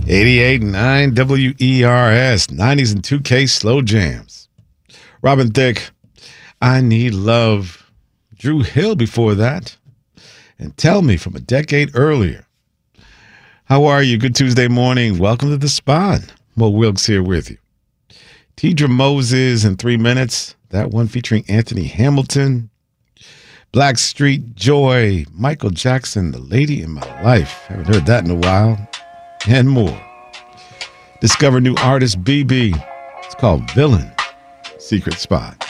88.9 WERS, 90s and 2K slow jams. Robin Thicke, I Need Love. Drew Hill before that. And Tell Me from a decade earlier. How are you? Good Tuesday morning. Welcome to the Spot. Mo Wilkes here with you. Tidra Moses in 3 minutes. That one featuring Anthony Hamilton. Blackstreet Joy, Michael Jackson, The Lady in My Life. Haven't heard that in a while. And more. Discover new artist BB. It's called Villain. Secret Spot.